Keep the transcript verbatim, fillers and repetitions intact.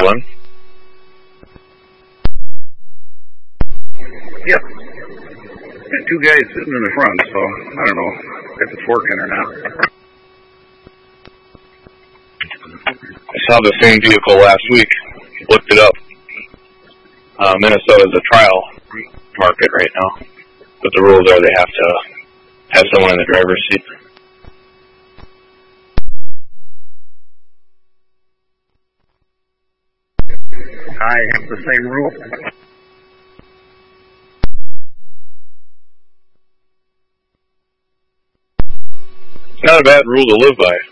one. Yep. Got two guys sitting in the front, so I don't know if it's working or not. I saw the same vehicle last week. Looked it up. Uh, Minnesota's a trial market right now, but the rules are they have to have someone in the driver's seat. I have the same rule. It's not a bad rule to live by.